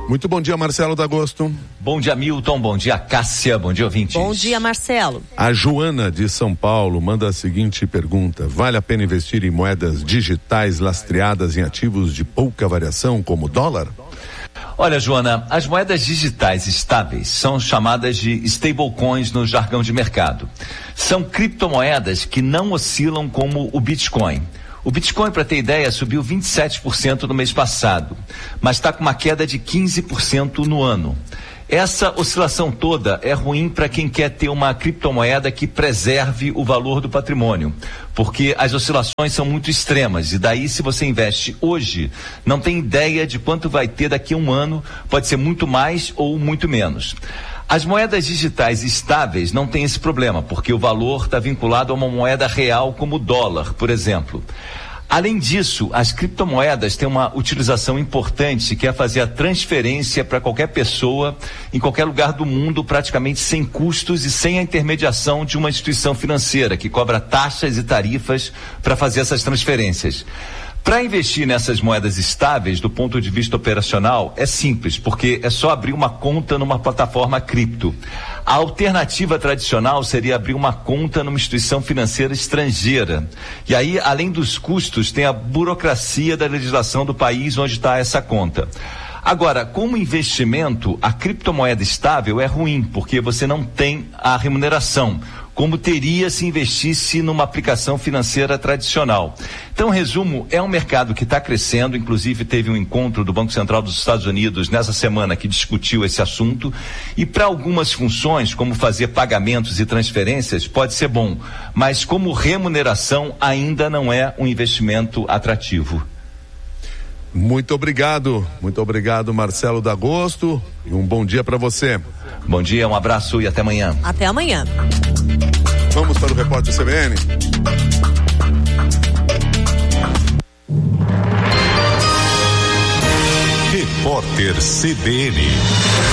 Muito bom dia, Marcelo D'Agosto. Bom dia, Milton. Bom dia, Cássia. Bom dia, ouvintes. Bom dia, Marcelo. A Joana de São Paulo manda a seguinte pergunta: vale a pena investir em moedas digitais lastreadas em ativos de pouca variação, como dólar? Olha, Joana, as moedas digitais estáveis são chamadas de stablecoins no jargão de mercado. São criptomoedas que não oscilam como o Bitcoin. O Bitcoin, para ter ideia, subiu 27% no mês passado, mas está com uma queda de 15% no ano. Essa oscilação toda é ruim para quem quer ter uma criptomoeda que preserve o valor do patrimônio, porque as oscilações são muito extremas e daí, se você investe hoje, não tem ideia de quanto vai ter daqui a um ano, pode ser muito mais ou muito menos. As moedas digitais estáveis não têm esse problema, porque o valor está vinculado a uma moeda real como o dólar, por exemplo. Além disso, as criptomoedas têm uma utilização importante, que é fazer a transferência para qualquer pessoa, em qualquer lugar do mundo, praticamente sem custos e sem a intermediação de uma instituição financeira, que cobra taxas e tarifas para fazer essas transferências. Para investir nessas moedas estáveis, do ponto de vista operacional, é simples, porque é só abrir uma conta numa plataforma cripto. A alternativa tradicional seria abrir uma conta numa instituição financeira estrangeira. E aí, além dos custos, tem a burocracia da legislação do país onde está essa conta. Agora, como investimento, a criptomoeda estável é ruim, porque você não tem a remuneração, como teria se investisse numa aplicação financeira tradicional. Então, resumo, é um mercado que está crescendo, inclusive teve um encontro do Banco Central dos Estados Unidos nessa semana que discutiu esse assunto, e para algumas funções, como fazer pagamentos e transferências, pode ser bom, mas como remuneração ainda não é um investimento atrativo. Muito obrigado, Marcelo D'Agosto, e um bom dia para você. Bom dia, um abraço e até amanhã. Até amanhã. Vamos para o Repórter CBN. Repórter CBN.